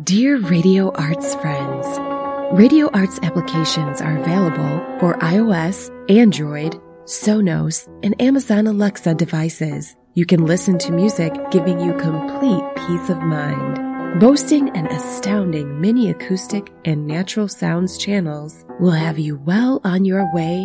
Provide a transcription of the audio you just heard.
Dear Radio Arts friends, Radio Arts applications are available for iOS, Android, Sonos, and Amazon Alexa devices. You can listen to music giving you complete peace of mind. Boasting an astounding mini acoustic and natural sounds channels will have you well on your way